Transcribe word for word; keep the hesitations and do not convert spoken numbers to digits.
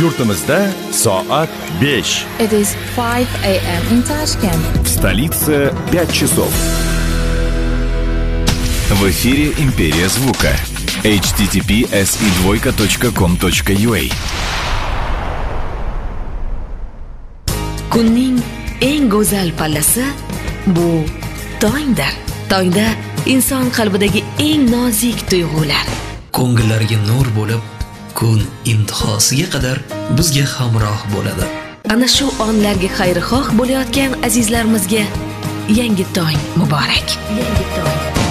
Yurtimizda soat besh. It is five a m in Tashkent. В столице пять часов. В эфире «Империя звука». эйч ти ти пи эс и двойка точка ком точка ю а. Kunning eng go'zal pallasi bu tongdir. Tongda inson qalbidagi eng nozik tuyg'ular ko'ngillariga nur bo'lib, kun intihosiga qadar bizga hamroh bo'ladi. Ana shu onlarga xayrixoh bo'layotgan azizlarimizga yangi tong muborak. Yangi tong.